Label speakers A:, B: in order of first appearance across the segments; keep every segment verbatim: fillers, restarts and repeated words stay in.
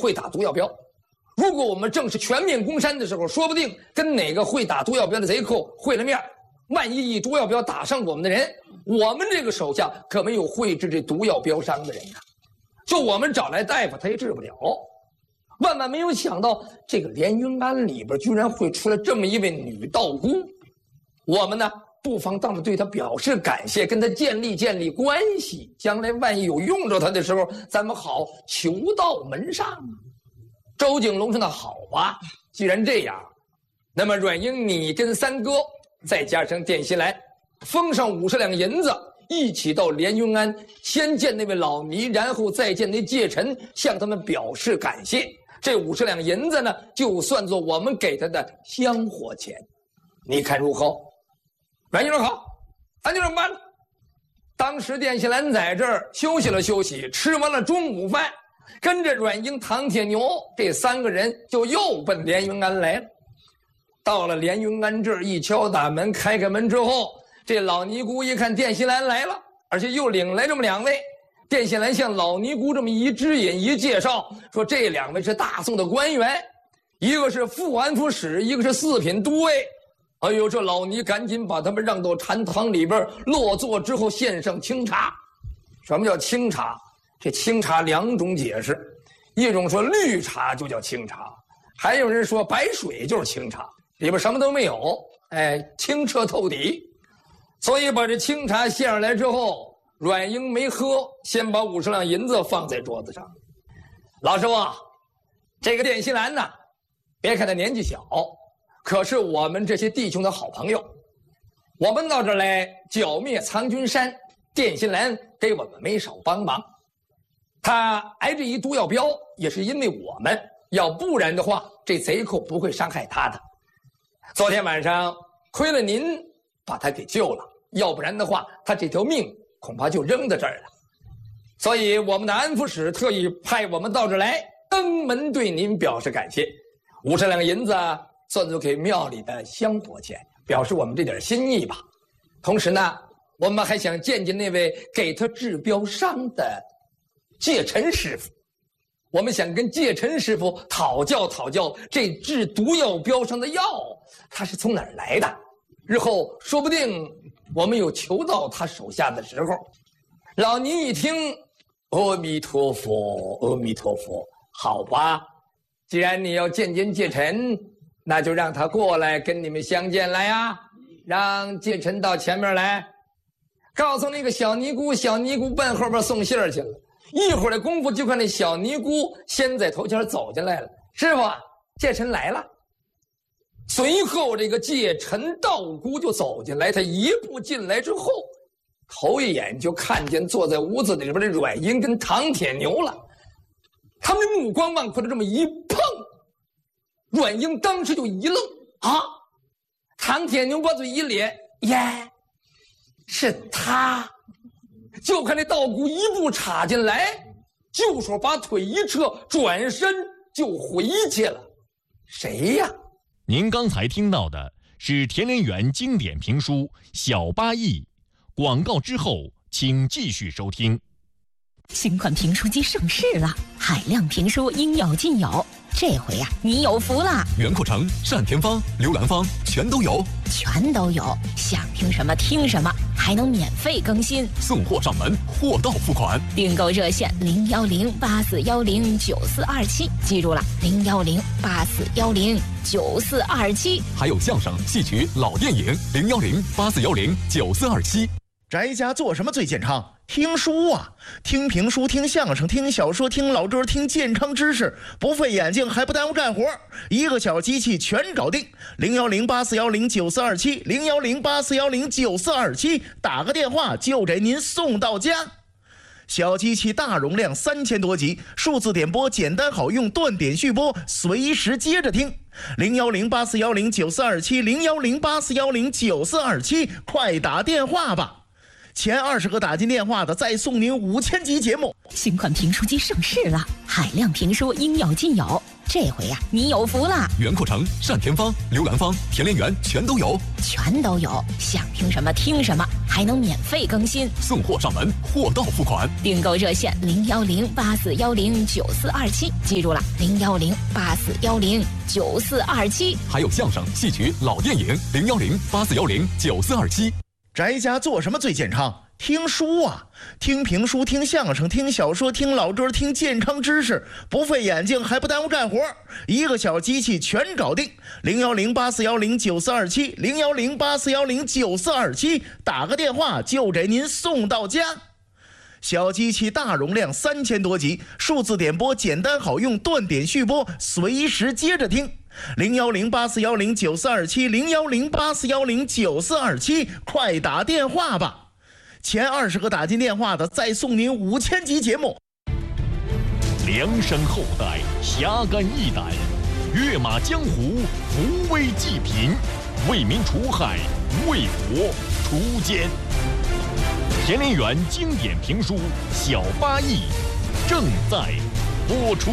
A: 会打毒药镖。如果我们正是全面攻山的时候，说不定跟哪个会打毒药镖的贼寇会了面，万一以毒药镖打伤我们的人，我们这个手下可没有会治这毒药镖伤的人呐。就我们找来大夫，他也治不了。万万没有想到，这个连云庵里边居然会出来这么一位女道姑。我们呢，不妨当着对她表示感谢，跟她建立建立关系。将来万一有用着她的时候，咱们好求到门上啊。周景龙说：“那好吧，既然这样，那么阮英你跟三哥再加上电信来，封上五十两银子，一起到连云庵，先见那位老尼，然后再见那介臣，向他们表示感谢。这五十两银子呢，就算作我们给他的香火钱，你看如何？”阮英说：“好，咱就这么办了。”当时电信兰在这儿休息了休息，吃完了中午饭，跟着阮英、唐铁牛这三个人就又奔连云庵来了。到了连云庵这儿，一敲打门，开开门之后，这老尼姑一看电信兰来了，而且又领来这么两位。电信兰向老尼姑这么一指引一介绍，说这两位是大宋的官员，一个是副安抚使，一个是四品都尉。哎呦，这老尼赶紧把他们让到禅堂里边落座之后，献上清茶。什么叫清茶？这清茶两种解释，一种说绿茶就叫清茶，还有人说白水就是清茶，里边什么都没有，哎，清澈透底。所以把这清茶献上来之后，阮英没喝，先把五十两银子放在桌子上。老师傅，这个电信兰呢，别看他年纪小，可是我们这些弟兄的好朋友。我们到这儿来剿灭苍君山，电信兰给我们没少帮忙。他挨着一毒药镖，也是因为我们，要不然的话，这贼寇不会伤害他的。昨天晚上亏了您把他给救了，要不然的话，他这条命恐怕就扔在这儿了。所以我们的安抚使特意派我们到这儿来登门对您表示感谢。五十两银子算作给庙里的香火钱，表示我们这点心意吧。同时呢，我们还想见见那位给他治镖伤的介臣师傅，我们想跟介臣师傅讨教讨教这治毒药镖伤的药，他是从哪儿来的？日后说不定我们有求到他手下的时候。老尼一听，阿弥陀佛，阿弥陀佛，好吧，既然你要见见介臣，那就让他过来跟你们相见来呀，让介臣到前面来，告诉那个小尼姑，小尼姑奔后边送信儿去了。一会儿的功夫，就看那小尼姑先在头前走进来了。师傅，介臣来了。随后这个介臣道姑就走进来，他一步进来之后，头一眼就看见坐在屋子里边的阮英跟唐铁牛了。他们的目光往过来这么一碰，阮英当时就一愣啊！唐铁牛把嘴一咧，耶，是他。就看那道姑一步插进来，就说把腿一撤，转身就回去了。谁呀？
B: 您刚才听到的是田连元经典评书《小八义》，广告之后请继续收听。
C: 新款评书机上市了，海量评书应有尽有。这回呀、啊，你有福了！
D: 袁阔成、单田芳、刘兰芳全都有，
C: 全都有，想听什么听什么，还能免费更新，
D: 送货上门，货到付款。
C: 订购热线零幺零八四幺零九四二七，记住了，零幺零八四幺零九四二七。
D: 还有相声、戏曲、老电影，零幺零八四幺零九四二七。
E: 宅家做什么最健康？听书啊，听评书，听相声，听小说，听老歌，听健康知识，不费眼睛还不耽误干活，一个小机器全搞定。零幺零八四幺零九四二七，零幺零八四幺零九四二七，打个电话就给您送到家。小机器大容量，三千多集，数字点播简单好用，断点续播，随时接着听。零幺零八四幺零九四二七，零幺零八四幺零九四二七，快打电话吧！前二十个打进电话的，再送您五千集节目。
C: 新款评书机上市了，海量评书应有尽有。 这回呀、啊，你有福了。
D: 元阔城、单田芳、刘兰芳、田连元全都有，
C: 全都有。想听什么听什么，还能免费更新，
D: 送货上门，货到付款。
C: 订购热线零幺零八四幺零九四二七，记住了，零幺零八四幺零九四二七。
D: 还有相声、戏曲、老电影，零幺零八四幺零九四二七。
E: 宅家做什么最健康？听书啊，听评书，听相声，听小说，听老歌，听健康知识，不费眼睛还不耽误干活，一个小机器全搞定。零幺零八四幺零九四二七，零幺零八四幺零九四二七，打个电话就给您送到家。小机器大容量，三千多集，数字点播简单好用，断点续播，随时接着听。零幺零八四幺零九四二七，零幺零八四幺零九四二七，快打电话吧！前二十个打进电话的，再送您五千集节目。
B: 量身厚待，侠肝义胆，跃马江湖，扶危济贫，为民除害，为国除奸。田连元经典评书《小八义》正在播出。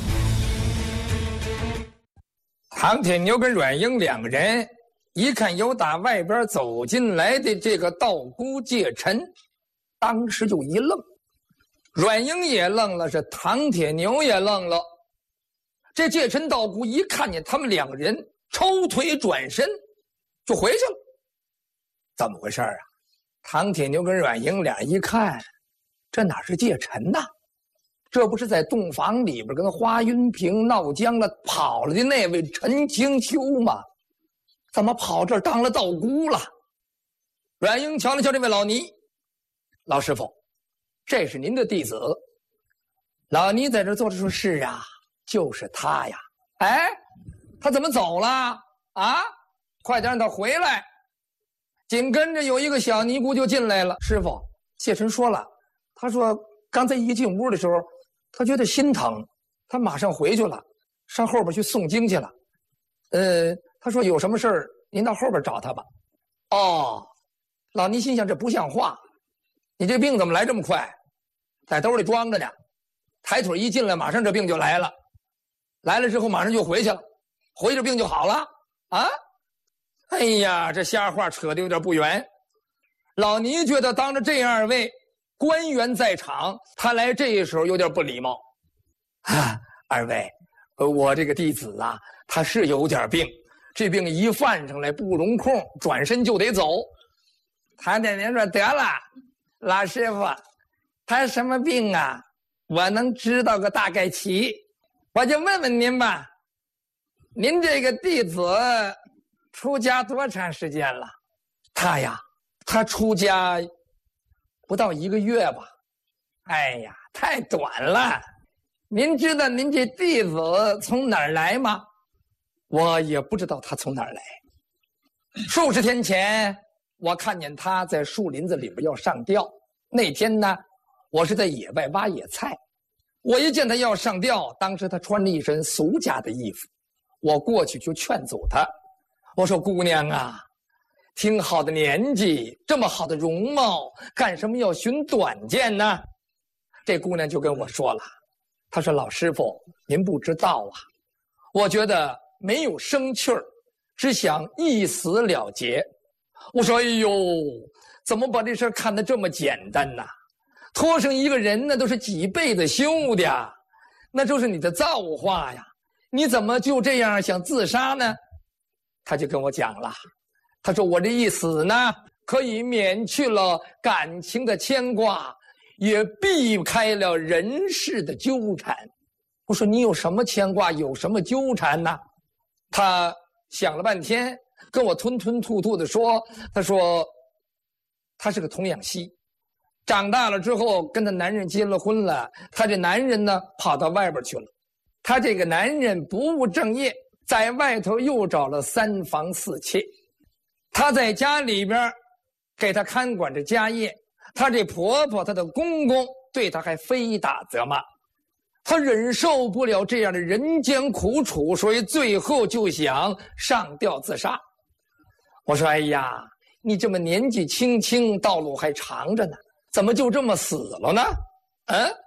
A: 唐铁牛跟阮英两个人一看有打外边走进来的这个道姑介臣，当时就一愣，阮英也愣了，是唐铁牛也愣了。这介臣道姑一看见他们两个人，抽腿转身就回去了。怎么回事啊？唐铁牛跟阮英俩一看，这哪是介臣呐？这不是在洞房里边跟花云平闹僵了跑了的那位陈清秋吗？怎么跑这儿当了道姑了？阮英瞧了瞧这位老尼，老师傅，这是您的弟子。老尼在这坐着说：“是啊，就是他呀。”哎，他怎么走了啊？快点让他回来！紧跟着有一个小尼姑就进来了。师傅，介臣说了，他说刚才一进屋的时候，他觉得心疼，他马上回去了，上后边去诵经去了。呃，他说有什么事儿，您到后边找他吧。哦，老尼心想这不像话，你这病怎么来这么快？在兜里装着呢，抬腿一进来，马上这病就来了，来了之后马上就回去了，回着病就好了啊？哎呀，这瞎话扯得有点不圆。老尼觉得当着这二位官员在场，他来这时候有点不礼貌。啊，二位，我这个弟子啊，他是有点病，这病一犯上来不容空，转身就得走。唐铁牛说：“得了，老师傅，他什么病啊？我能知道个大概齐，我就问问您吧，您这个弟子出家多长时间了？”他呀，他出家不到一个月吧。哎呀，太短了。您知道您这弟子从哪儿来吗？我也不知道他从哪儿来。数十天前，我看见他在树林子里边要上吊。那天呢，我是在野外挖野菜，我一见他要上吊，当时他穿着一身俗家的衣服，我过去就劝阻他。我说：“姑娘啊，挺好的年纪，这么好的容貌，干什么要寻短见呢？”这姑娘就跟我说了，她说：“老师傅，您不知道啊，我觉得没有生趣儿，只想一死了结。”我说：“哎呦，怎么把这事看得这么简单呢？拖生一个人那都是几辈子修的呀，那都是你的造化呀，你怎么就这样想自杀呢？”他就跟我讲了，他说：“我这一死呢，可以免去了感情的牵挂，也避开了人世的纠缠。”我说：“你有什么牵挂，有什么纠缠呢？”他想了半天，跟我吞吞吐吐的说：“他说，他是个童养媳，长大了之后跟他男人结了婚了，他这男人呢跑到外边去了，他这个男人不务正业，在外头又找了三房四妾，他在家里边给他看管着家业，他这婆婆他的公公对他还非打则骂，他忍受不了这样的人间苦楚，所以最后就想上吊自杀。”我说：“哎呀，你这么年纪轻轻，道路还长着呢，怎么就这么死了呢？”嗯，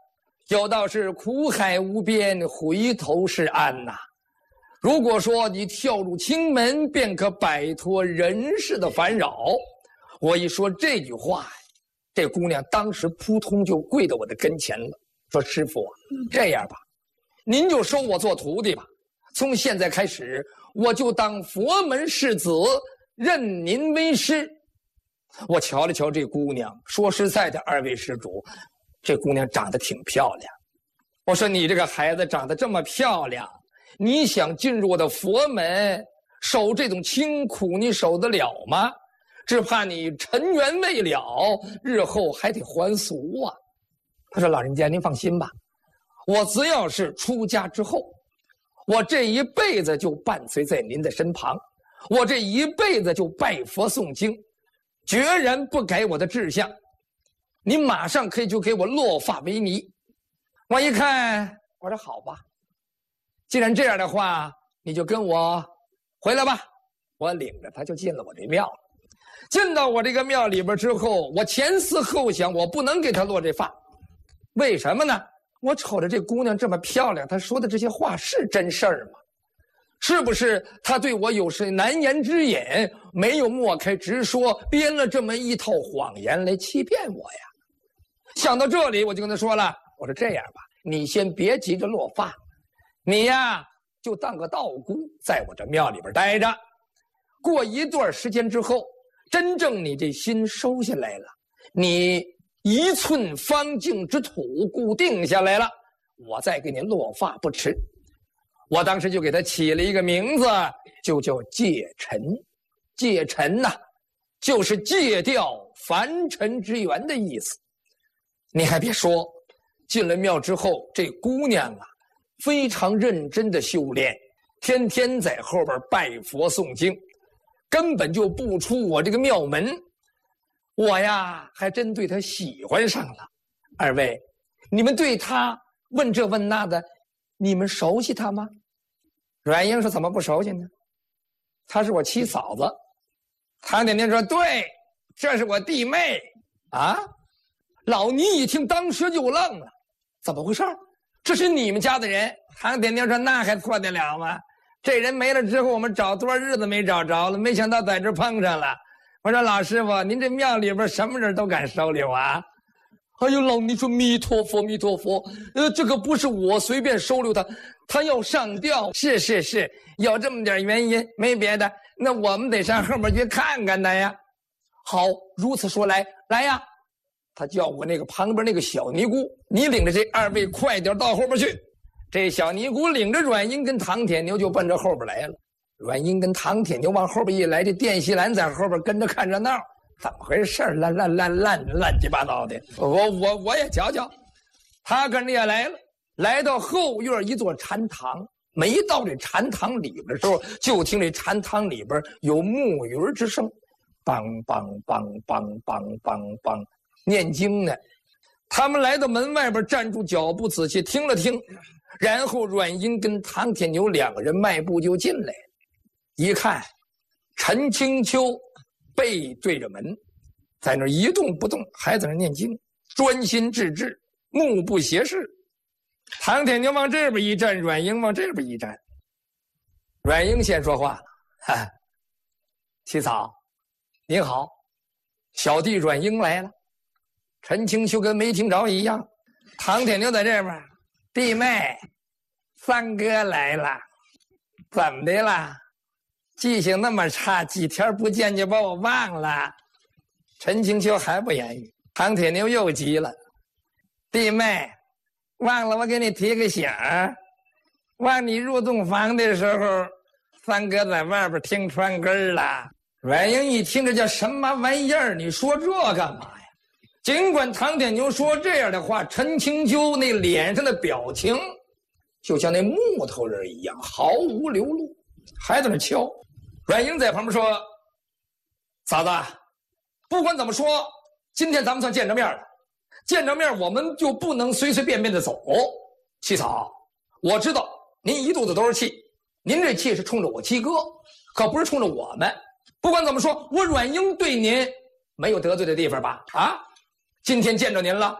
A: 有道是苦海无边，回头是岸呐。如果说你跳入青门，便可摆脱人世的烦扰。我一说这句话，这姑娘当时扑通就跪到我的跟前了，说：“师傅啊，这样吧，您就收我做徒弟吧。从现在开始，我就当佛门世子，任您为师。”我瞧了瞧这姑娘，说实在的，二位施主，这姑娘长得挺漂亮。我说：“你这个孩子长得这么漂亮，你想进入我的佛门，守这种清苦，你守得了吗？只怕你尘缘未了，日后还得还俗啊。”他说：“老人家您放心吧，我只要是出家之后，我这一辈子就伴随在您的身旁，我这一辈子就拜佛诵经，决然不改我的志向。您马上可以就给我落发为尼。”我一看，我说：“好吧，既然这样的话，你就跟我回来吧。”我领着他就进了我这庙了。进到我这个庙里边之后，我前思后想，我不能给他落这发。为什么呢？我瞅着这姑娘这么漂亮，她说的这些话是真事儿吗？是不是她对我有是难言之隐，没有抹开直说，编了这么一套谎言来欺骗我呀？想到这里，我就跟他说了，我说：“这样吧，你先别急着落发，你呀就当个道姑，在我这庙里边待着。过一段时间之后，真正你这心收下来了，你一寸方净之土固定下来了，我再给你落发不迟。”我当时就给他起了一个名字，就叫戒尘。戒尘呐、啊，就是戒掉凡尘之缘的意思。你还别说，进了庙之后，这姑娘啊，非常认真的修炼，天天在后边拜佛诵经，根本就不出我这个庙门。我呀，还真对她喜欢上了。二位，你们对她问这问那的，你们熟悉她吗？阮英说：“怎么不熟悉呢？她是我七嫂子。”唐点点说：“对，这是我弟妹。”啊！老倪一听，当时就愣了，怎么回事？这是你们家的人？唐点点说：“那还错得了吗？这人没了之后，我们找多少日子没找着了，没想到在这碰上了。”我说：“老师傅，您这庙里边什么人都敢收留啊？”哎呦，老倪说：“弥陀佛，弥陀佛，呃，这个不是我随便收留他，他要上吊。是是是，有这么点原因，没别的。那我们得上后面去看看他呀。”好，如此说来，来呀！他叫我那个旁边那个小尼姑，你领着这二位快点到后边去。这小尼姑领着阮英跟唐铁牛就奔着后边来了。阮英跟唐铁牛往后边一来，这电细兰在后边跟着看热闹。怎么回事？乱乱乱乱乱七八糟的，我我我也瞧瞧。他跟着也来了，来到后院一座禅堂。没到这禅堂里边的时候，就听这禅堂里边有木鱼之声，梆梆梆梆梆梆梆，念经呢。他们来到门外边，站住脚步，仔细听了听，然后阮英跟唐铁牛两个人迈步就进来，一看，陈清秋背对着门，在那一动不动，还在那念经，专心致志，目不斜视。唐铁牛往这边一站，阮英往这边一站。阮英先说话了：“哈，七嫂，您好，小弟阮英来了。”陈清秋跟没听着一样。唐铁牛在这边：“弟妹，三哥来了，怎么的了？记性那么差，几天不见就把我忘了。”陈清秋还不言语，唐铁牛又急了：“弟妹，忘了我给你提个醒儿，忘你入洞房的时候，三哥在外边听穿根了。”阮英一听，这叫什么玩意儿？你说这干嘛呀？尽管唐铁牛说这样的话，陈清秋那脸上的表情就像那木头人一样，毫无流露，还在那敲。阮英在旁边说：“嫂子，不管怎么说，今天咱们算见着面了。见着面，我们就不能随随便便的走。七嫂，我知道您一肚子都是气，您这气是冲着我七哥，可不是冲着我们。不管怎么说，我阮英对您没有得罪的地方吧？啊，今天见着您了，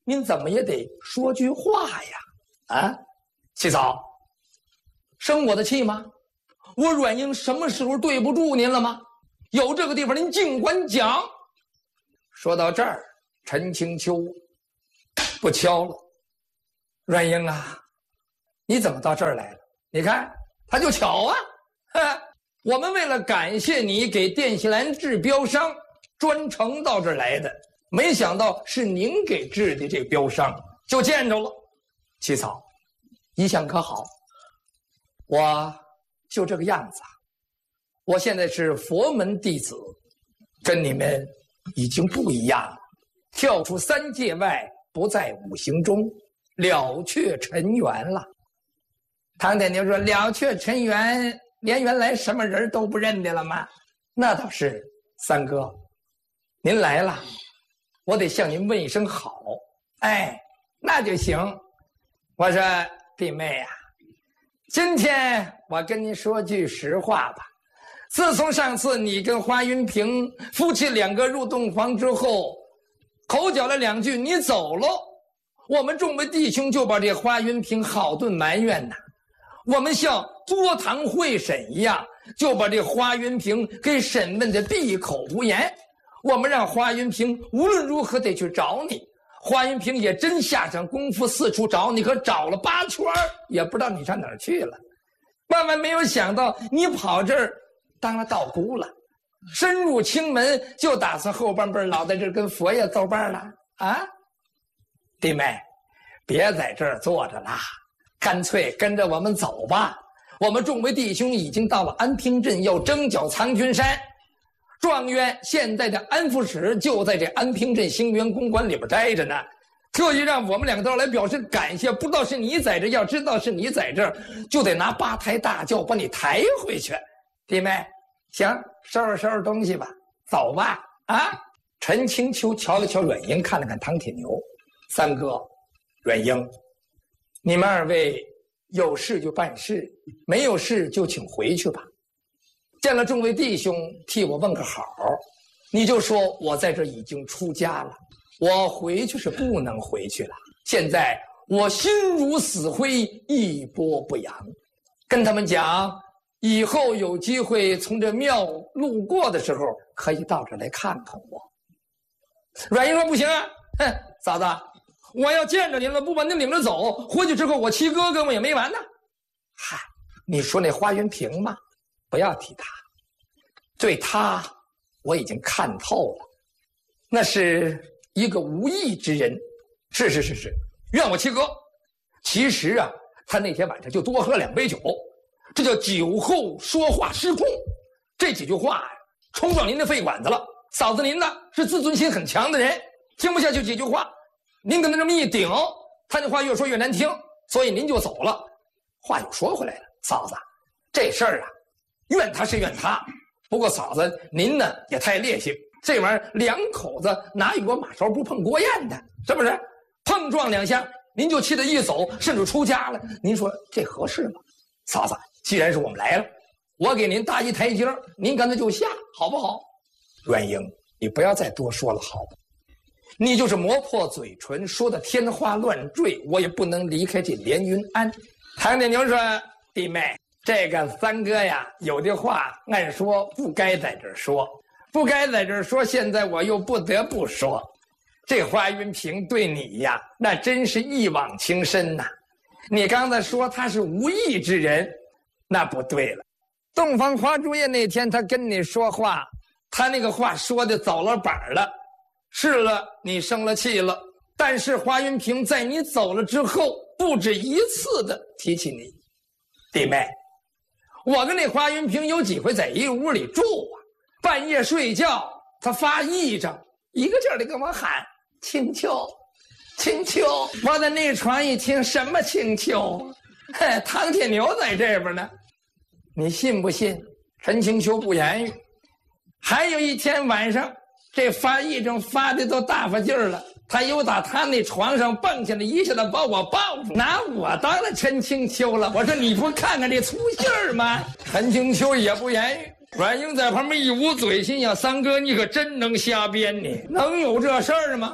A: 您怎么也得说句话呀！啊，七嫂，生我的气吗？我阮英什么时候对不住您了吗？有这个地方您尽管讲。说到这儿，陈清秋不敲了。阮英啊，你怎么到这儿来了？你看，他就巧啊！哈，我们为了感谢你给电锡兰制标商，专程到这儿来的。没想到是您给制的这个标商，就见着了。七嫂，一向可好？我就这个样子啊。我现在是佛门弟子，跟你们已经不一样了，跳出三界外，不在五行中，了却尘缘了。唐天牛说：“了却尘缘，连原来什么人都不认得了吗？”那倒是，三哥，您来了，我得向您问一声好。哎，那就行。我说弟妹啊，今天我跟您说句实话吧。自从上次你跟花云平夫妻两个入洞房之后，口角了两句，你走了，我们众位弟兄就把这花云平好顿埋怨呐。我们像多堂会审一样，就把这花云平给审问的闭口无言。我们让花云平无论如何得去找你，花云平也真下上功夫四处找你，可找了八圈也不知道你上哪儿去了。万万没有想到你跑这儿当了道姑了，深入清门，就打算后半辈老在这儿跟佛爷奏伴了啊！弟妹，别在这儿坐着啦，干脆跟着我们走吧。我们众位弟兄已经到了安平镇，要征剿藏军山。状元现在的安抚使就在这安平镇兴元公馆里边待着呢，特意让我们两个到来表示感谢。不知道是你在这，要知道是你在这儿，就得拿八抬大轿把你抬回去。弟妹，行，收拾收拾东西吧，走吧。啊！陈清秋瞧了瞧阮英，看了看唐铁牛，三哥，阮英，你们二位有事就办事，没有事就请回去吧。见了众位弟兄，替我问个好，你就说我在这已经出家了，我回去是不能回去了。现在我心如死灰，一波不扬。跟他们讲，以后有机会从这庙路过的时候，可以到这来看看我。阮英说：“不行啊，哼，嫂子，我要见着您了，不把您领着走，回去之后我七哥跟我也没完呢。”嗨，你说那花云平吗？不要提他，对他我已经看透了，那是一个无义之人。是是是是，怨我七哥。其实啊，他那天晚上就多喝了两杯酒，这叫酒后说话失控。这几句话呀，冲撞您的肺管子了。嫂子您呢是自尊心很强的人，听不下去几句话，您跟他这么一顶，他那话越说越难听，所以您就走了。话又说回来了，嫂子，这事儿啊，怨他是怨他，不过嫂子您呢也太烈性，这玩意儿两口子哪有个马勺不碰锅沿的，是不是？碰撞两下您就气得一走，甚至出家了，您说这合适吗？嫂子，既然是我们来了，我给您搭一台阶，您干脆就下，好不好？阮英，你不要再多说了，好吧？你就是磨破嘴唇说的天花乱坠，我也不能离开这连云庵。唐铁牛说：“弟妹，这个三哥呀，有的话按说不该在这儿说，不该在这儿说，现在我又不得不说。这花云平对你呀，那真是一往情深呐。你刚才说他是无义之人，那不对了。洞房花烛夜那天，他跟你说话，他那个话说的走了板了，是了，你生了气了。但是花云平在你走了之后，不止一次的提起你。弟妹，我跟那花云平有几回在一屋里住啊，半夜睡觉，他发癔症，一个劲儿的跟我喊清秋，清秋。我在那床一听，什么清秋？嘿，唐铁牛在这边呢，你信不信？陈清秋不言语。还有一天晚上，这发癔症发的都大发劲儿了，他又打他那床上蹦下来，一下子把我抱住，拿我当了陈清秋了。我说你不看看这粗信儿吗？陈清秋也不言语。阮英在旁边一捂嘴，心想：三哥你可真能瞎编，你能有这事儿吗？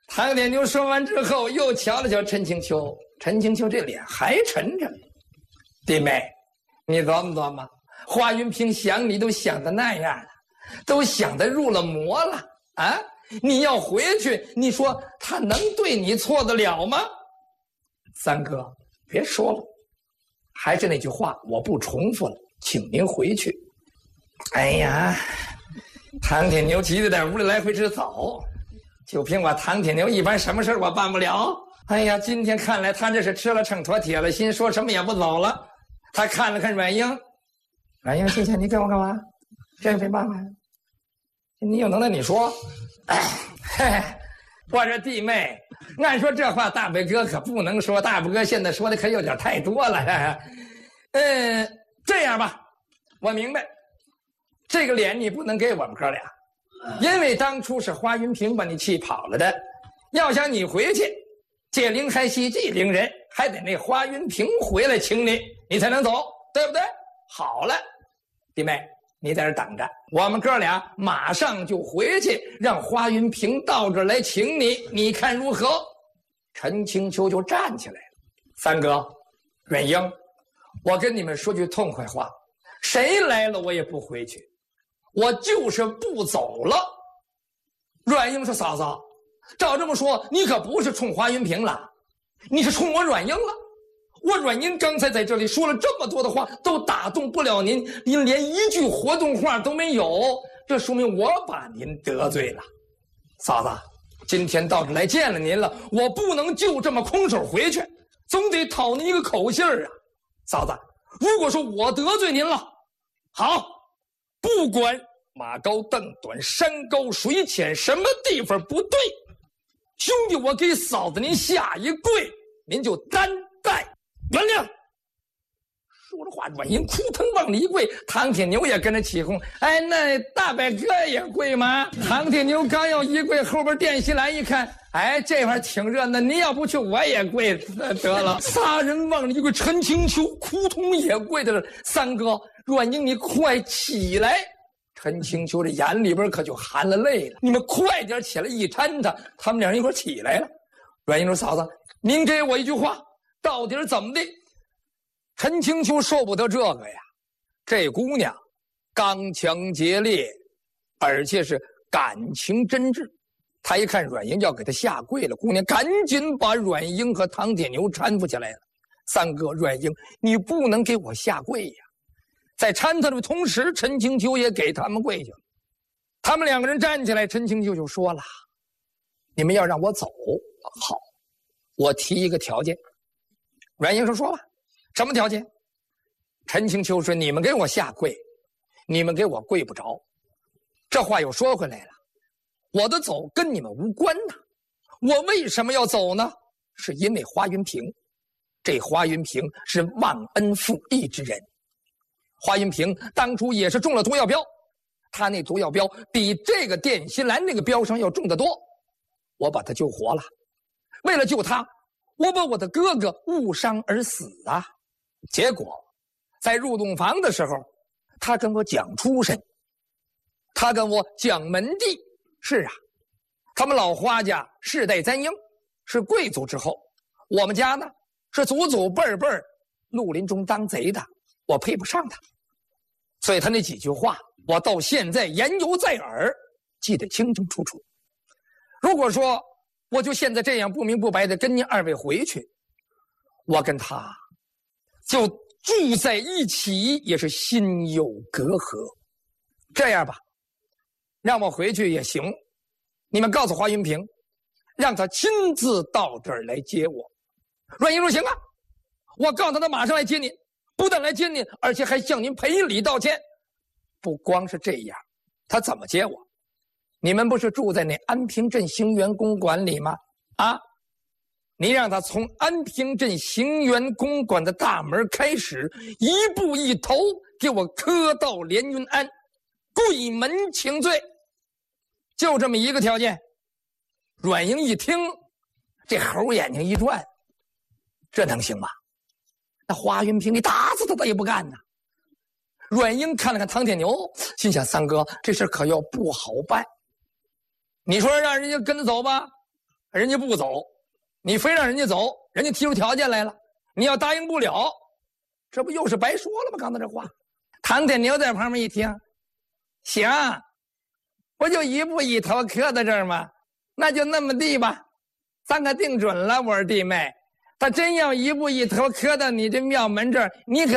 A: 唐天牛说完之后，又瞧了瞧陈清秋，陈清秋这脸还沉着。弟妹，你琢磨琢磨，华云平想你都想的那样了，都想得入了魔了啊！你要回去，你说他能对你错得了吗？三哥，别说了，还是那句话，我不重复了，请您回去。哎呀，唐铁牛急得在屋里来回直走，就凭我唐铁牛一般什么事我办不了。哎呀，今天看来他这是吃了秤砣铁了心，说什么也不走了。他看了看阮英，阮英心想：你跟我干嘛？这没办法呀。你有能耐你说。哎，嘿嘿，我说弟妹，按说这话大伯哥可不能说，大伯哥现在说的可有点太多了。嗯，这样吧，我明白，这个脸你不能给我们哥俩，因为当初是花云平把你气跑了的，要想你回去，借灵还惜祭灵人，还得那花云平回来请你，你才能走，对不对？好了，弟妹，你在这等着，我们哥俩马上就回去，让花云平到这儿来请你，你看如何？陈清秋就站起来了。三哥，阮英，我跟你们说句痛快话，谁来了我也不回去，我就是不走了。阮英说：嫂子，照这么说，你可不是冲花云平了，你是冲我阮英了。我阮英刚才在这里说了这么多的话，都打动不了您，您连一句活动话都没有，这说明我把您得罪了。嫂子，今天到这来见了您了，我不能就这么空手回去，总得讨您一个口信儿啊。嫂子，如果说我得罪您了，好，不管马高凳短，山高水浅，什么地方不对，兄弟，我给嫂子您下一跪，您就担待原谅。说着话，阮英扑腾往里一跪，唐铁牛也跟着起哄。哎，那大伯哥也跪吗？唐铁牛刚要一跪，后边店西兰一看，哎，这玩意儿挺热闹，您要不去我也跪得了。仨人往里一跪，陈清秋扑通也跪在这。三哥，阮英你快起来！陈清秋这眼里边可就含了泪了。你们快点起来！一搀他，他们两人一块起来了。阮英说：嫂子，您给我一句话，到底是怎么的？陈清秋受不得这个呀，这姑娘刚强竭烈，而且是感情真挚。他一看阮英要给他下跪了，姑娘赶紧把阮英和唐铁牛搀扶起来了。三哥，阮英，你不能给我下跪呀！在搀他的同时，陈清秋也给他们跪下了。他们两个人站起来，陈清秋就说了：你们要让我走，好，我提一个条件。阮英说：说吧，什么条件？陈清秋说：你们给我下跪，你们给我跪不着。这话又说回来了，我的走跟你们无关呐。我为什么要走呢？是因为花云平。这花云平是忘恩负义之人。花云平当初也是中了毒药镖，他那毒药镖比这个电心兰那个镖上要重得多。我把他救活了，为了救他，我把我的哥哥误伤而死啊！结果在入洞房的时候，他跟我讲出身，他跟我讲门第。是啊，他们老花家世代簪缨，是贵族之后，我们家呢是祖祖辈辈绿林中当贼的，我配不上他。所以他那几句话，我到现在言犹在耳，记得清清楚楚。如果说我就现在这样不明不白的跟您二位回去，我跟他就住在一起也是心有隔阂。这样吧，让我回去也行，你们告诉华云平，让他亲自到这儿来接我。阮英说行啊，我告诉他，他马上来接您，不但来接您，而且还向您赔礼道歉。不光是这样，他怎么接我？你们不是住在那安平镇行辕公馆里吗？啊，你让他从安平镇行辕公馆的大门开始，一步一头给我磕到连云庵，跪门请罪。就这么一个条件。阮英一听，这猴眼睛一转，这能行吗？那华云平你打死他他也不干呢。阮英看了看唐铁牛，心想：三哥，这事可要不好办。你说让人家跟着走吧， 人家不走，你非让人家走，人家提出条件来了，你要答应不了，这不又是白说了吗？刚才这话，唐天牛在旁边一听，行，不就一步一头磕在这儿吗？那就那么地吧，咱可定准了。我说弟妹，他真要一步一头磕到你这庙门这儿，你可